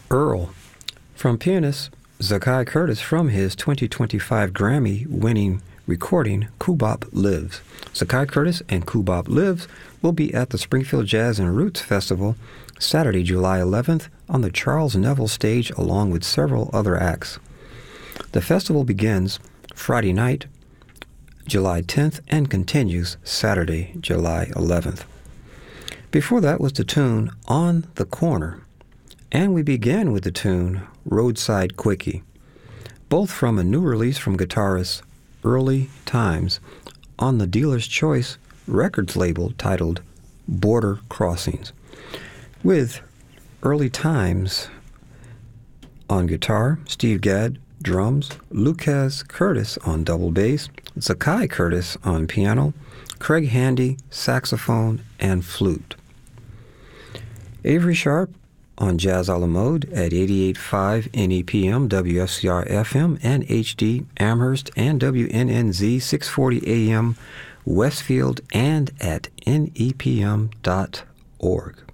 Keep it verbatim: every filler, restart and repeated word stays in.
Earl. From pianist Zakai Curtis from his twenty twenty-five Grammy-winning recording, Kubop Lives. Zakai Curtis and Kubop Lives will be at the Springfield Jazz and Roots Festival Saturday, July eleventh on the Charles Neville stage along with several other acts. The festival begins Friday night, July tenth, and continues Saturday, July eleventh. Before that was the tune On the Corner, and we began with the tune Roadside Quickie, both from a new release from guitarist Early Times on the Dealer's Choice Records label titled Border Crossings, with Early Times on guitar, Steve Gadd drums, Lucas Curtis on double bass, Zakai Curtis on piano, Craig Handy saxophone and flute. Avery Sharp on Jazz a la Mode at eighty-eight point five N E P M, W F C R F M, and H D Amherst, and W N N Z six forty A M Westfield, and at N E P M dot org.